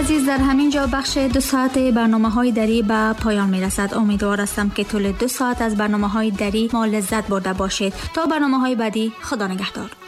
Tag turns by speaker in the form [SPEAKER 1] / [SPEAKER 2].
[SPEAKER 1] عزیز، در همین جا بخش 2 ساعت برنامه‌های دری به پایان می‌رسد. امیدوار هستم که طول 2 ساعت از برنامه‌های دری ما لذت برده باشید. تا برنامه‌های بعدی، خدا نگهدار.